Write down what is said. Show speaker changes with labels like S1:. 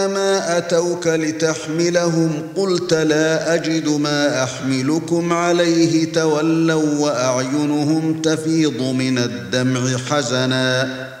S1: ما أتوك لتحملهم قلت لا أجد ما أحملكم عليه تولوا وأعينهم تفيض من الدمع حزنا